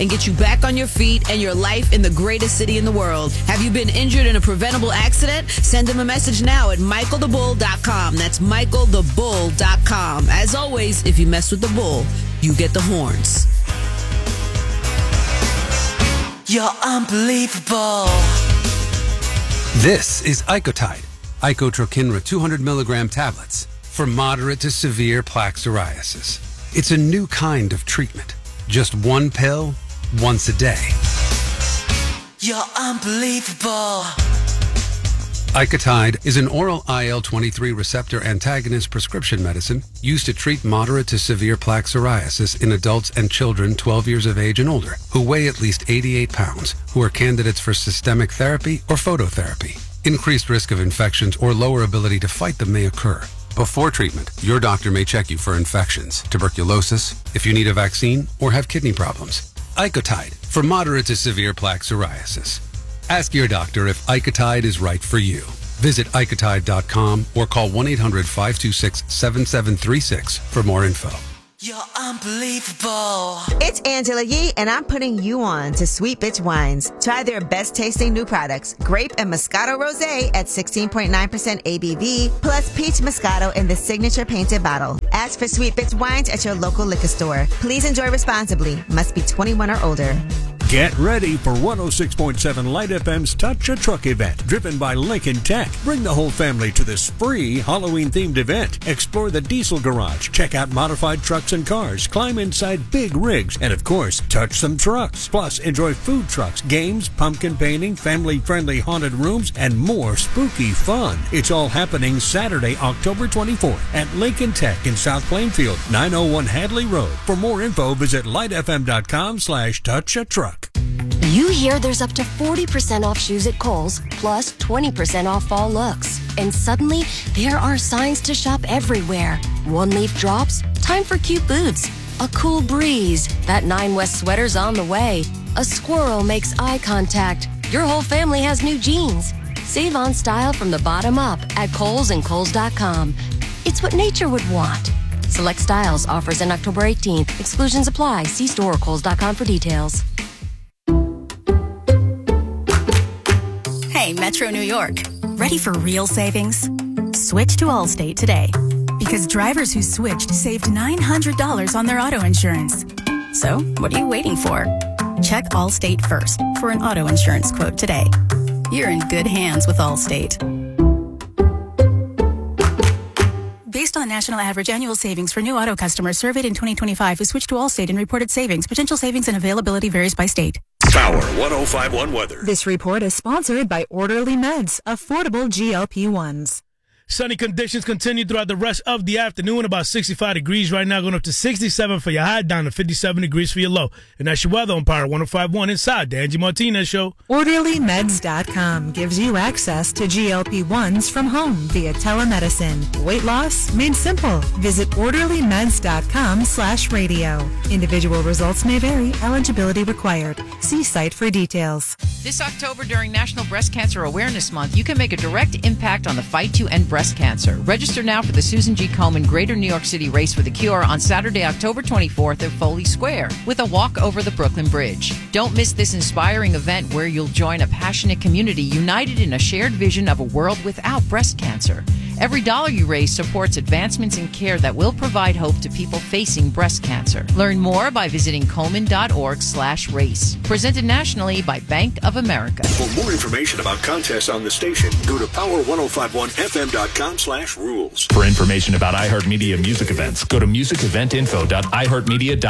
and get you back on your feet and your life in the greatest city in the world. Have you been injured in a preventable accident? Send him a message now at michaelthebull.com. That's michaelthebull.com. As always, if you mess with the bull, you get the horns. You're unbelievable. This is Icotide, Icotrokinra 200 milligram tablets for moderate to severe plaque psoriasis. It's a new kind of treatment. Just one pill, once a day. You're unbelievable. Icotide is an oral IL-23 receptor antagonist prescription medicine used to treat moderate to severe plaque psoriasis in adults and children 12 years of age and older who weigh at least 88 pounds, who are candidates for systemic therapy or phototherapy. Increased risk of infections or lower ability to fight them may occur. Before treatment, your doctor may check you for infections, tuberculosis, if you need a vaccine, or have kidney problems. Icotide for moderate to severe plaque psoriasis. Ask your doctor if Icotide is right for you. Visit Icotide.com or call 1-800-526-7736 for more info. You're unbelievable. It's Angela Yee, and I'm putting you on to Sweet Bitch Wines. Try their best-tasting new products, Grape and Moscato Rosé at 16.9% ABV, plus Peach Moscato in the signature painted bottle. Ask for Sweet Bitch Wines at your local liquor store. Please enjoy responsibly. Must be 21 or older. Get ready for 106.7 Light FM's Touch a Truck event, driven by Lincoln Tech. Bring the whole family to this free Halloween-themed event. Explore the diesel garage, check out modified trucks and cars, climb inside big rigs, and of course, touch some trucks. Plus, enjoy food trucks, games, pumpkin painting, family-friendly haunted rooms, and more spooky fun. It's all happening Saturday, October 24th at Lincoln Tech in South Plainfield, 901 Hadley Road. For more info, visit lightfm.com/touchatruck. You hear there's up to 40% off shoes at Kohl's, plus 20% off fall looks. And suddenly, there are signs to shop everywhere. One leaf drops, time for cute boots. A cool breeze, that 9 West sweater's on the way. A squirrel makes eye contact. Your whole family has new jeans. Save on style from the bottom up at Kohl's and Kohl's.com. It's what nature would want. Select styles, offers in October 18th. Exclusions apply. See store or Kohl's.com for details. Hey, Metro New York. Ready for real savings? Switch to Allstate today. Because drivers who switched saved $900 on their auto insurance. So, what are you waiting for? Check Allstate first for an auto insurance quote today. You're in good hands with Allstate. Based on national average annual savings for new auto customers surveyed in 2025 who switched to Allstate and reported savings, potential savings and availability varies by state. Power 105.1 weather. This report is sponsored by Orderly Meds, affordable GLP-1s. Sunny conditions continue throughout the rest of the afternoon. About 65 degrees right now, going up to 67 for your high, down to 57 degrees for your low. And that's your weather on Power 105.1 inside the Angie Martinez Show. OrderlyMeds.com gives you access to GLP-1s from home via telemedicine. Weight loss made simple. Visit OrderlyMeds.com/radio. Individual results may vary. Eligibility required. See site for details. This October, during National Breast Cancer Awareness Month, you can make a direct impact on the fight to end breast cancer. Register now for the Susan G. Komen Greater New York City Race for the Cure on Saturday, October 24th at Foley Square with a walk over the Brooklyn Bridge. Don't miss this inspiring event where you'll join a passionate community united in a shared vision of a world without breast cancer. Every dollar you raise supports advancements in care that will provide hope to people facing breast cancer. Learn more by visiting Komen.org/race. Presented nationally by Bank of America. For more information about contests on the station, go to power1051fm.com/rules. For information about iHeartMedia music events, go to musiceventinfo.iheartmedia.com.